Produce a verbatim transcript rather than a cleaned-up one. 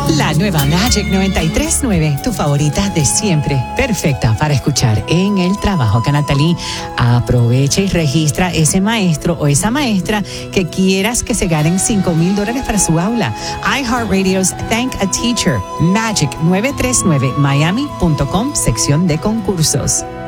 La nueva Magic noventa y tres punto nueve, tu favorita de siempre. Perfecta para escuchar en el trabajo. Canatalí, aprovecha y registra ese maestro o esa maestra que quieras que se ganen cinco mil dólares para su aula. iHeartRadio's Thank a Teacher. Magic novecientos treinta y nueve Miami punto com, sección de concursos.